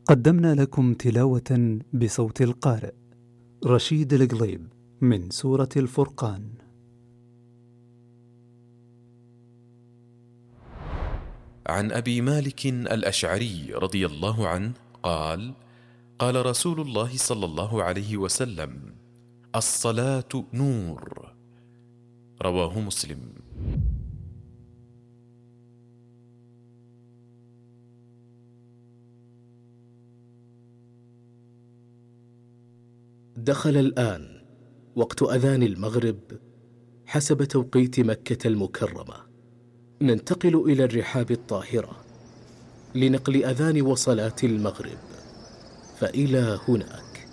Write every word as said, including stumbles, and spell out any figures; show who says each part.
Speaker 1: قدمنا لكم تلاوة بصوت القارئ رشيد القليب من سورة الفرقان.
Speaker 2: عن أبي مالك الأشعري رضي الله عنه قال: قال رسول الله صلى الله عليه وسلم: الصلاة نور. رواه مسلم.
Speaker 3: دخل الآن وقت أذان المغرب حسب توقيت مكة المكرمة. ننتقل إلى الرحاب الطاهرة لنقل أذان وصلاة المغرب، فإلى هناك.